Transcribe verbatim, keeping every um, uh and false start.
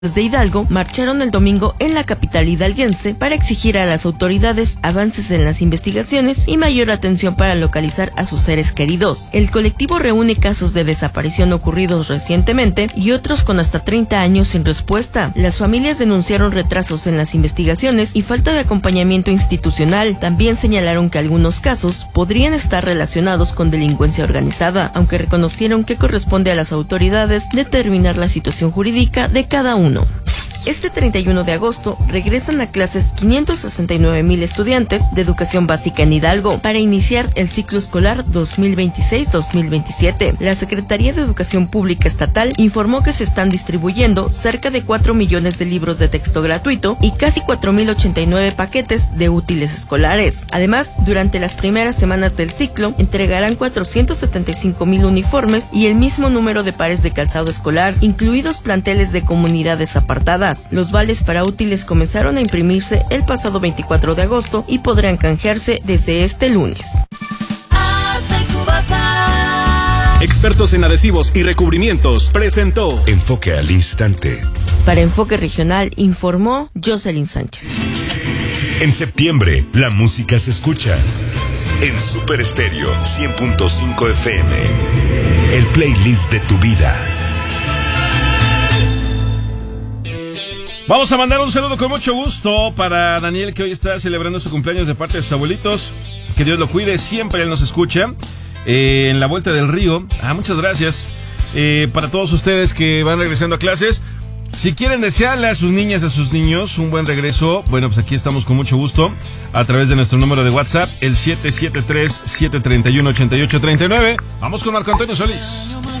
Los de Hidalgo marcharon el domingo en la capital hidalguense para exigir a las autoridades avances en las investigaciones y mayor atención para localizar a sus seres queridos. El colectivo reúne casos de desaparición ocurridos recientemente y otros con hasta treinta años sin respuesta. Las familias denunciaron retrasos en las investigaciones y falta de acompañamiento institucional. También señalaron que algunos casos podrían estar relacionados con delincuencia organizada, aunque reconocieron que corresponde a las autoridades determinar la situación jurídica de cada uno. Este treinta y uno de agosto regresan a clases quinientos sesenta y nueve mil estudiantes de educación básica en Hidalgo para iniciar el ciclo escolar dos mil veintiséis dos mil veintisiete. La Secretaría de Educación Pública Estatal informó que se están distribuyendo cerca de cuatro millones de libros de texto gratuito y casi cuatro mil ochenta y nueve paquetes de útiles escolares. Además, durante las primeras semanas del ciclo, entregarán cuatrocientos setenta y cinco mil uniformes y el mismo número de pares de calzado escolar, incluidos planteles de comunidades apartadas. Los vales para útiles comenzaron a imprimirse el pasado veinticuatro de agosto y podrán canjearse desde este lunes. Expertos en adhesivos y recubrimientos presentó Enfoque al Instante. Para Enfoque Regional informó Jocelyn Sánchez. En septiembre, la música se escucha en Super Estéreo cien punto cinco F M. El playlist de tu vida. Vamos a mandar un saludo con mucho gusto para Daniel, que hoy está celebrando su cumpleaños de parte de sus abuelitos. Que Dios lo cuide, siempre él nos escucha eh, en la vuelta del río. Ah, muchas gracias. Eh, para todos ustedes que van regresando a clases, si quieren desearle a sus niñas, a sus niños un buen regreso, bueno, pues aquí estamos con mucho gusto a través de nuestro número de WhatsApp, el siete siete tres, siete tres uno, ocho ocho tres nueve. Vamos con Marco Antonio Solís.